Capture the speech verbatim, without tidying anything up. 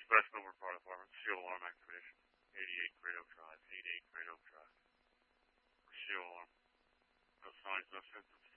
Express Number Fire Department, shield alarm activation. eighty-eight Great Oak Drive, eighty-eight Great Oak Drive. Shield alarm. No signs, no symptoms.